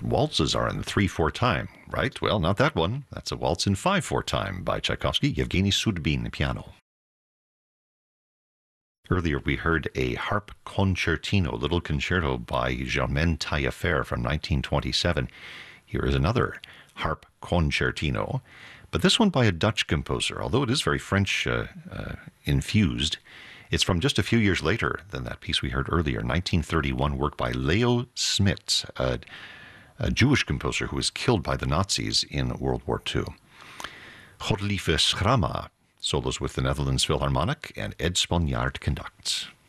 waltzes are in 3/4 time, right? Well, not that one. That's a waltz in 5/4 time by Tchaikovsky, Yevgeny Sudbin, piano. Earlier, we heard a harp concertino, little concerto by Germaine Taillefer from 1927. Here is another harp concertino, but this one by a Dutch composer, although it is very French infused. It's from just a few years later than that piece we heard earlier, 1931, work by Leo Smits, a Jewish composer who was killed by the Nazis in World War II. Godlieve Schrama solos with the Netherlands Philharmonic, and Ed Sponjaard conducts.